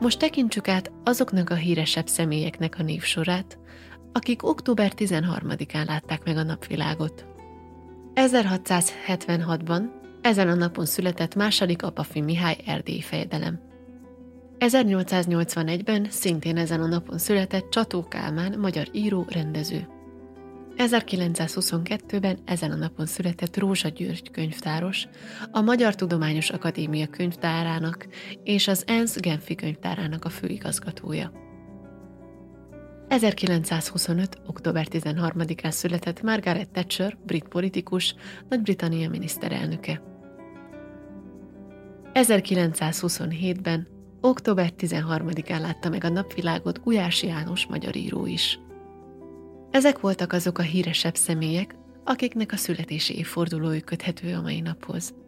Most tekintsük át azoknak a híresebb személyeknek a névsorát, akik október 13-án látták meg a napvilágot. 1676-ban ezen a napon született második Apafi Mihály erdélyi fejedelem. 1881-ben szintén ezen a napon született Csató Kálmán, magyar író, rendező. 1922-ben ezen a napon született Rózsa György könyvtáros, a Magyar Tudományos Akadémia könyvtárának és az ENSZ Genfi könyvtárának a főigazgatója. 1925. október 13-án született Margaret Thatcher, brit politikus, Nagy-Britannia miniszterelnöke. 1927-ben, október 13-án látta meg a napvilágot Gulyás János, magyar író is. Ezek voltak azok a híresebb személyek, akiknek a születési évfordulójuk köthető a mai naphoz.